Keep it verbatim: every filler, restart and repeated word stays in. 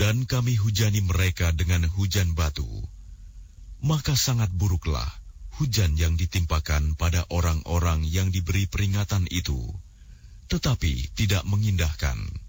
dan kami hujani mereka dengan hujan batu, maka sangat buruklah hujan yang ditimpakan pada orang-orang yang diberi peringatan itu, tetapi tidak mengindahkan.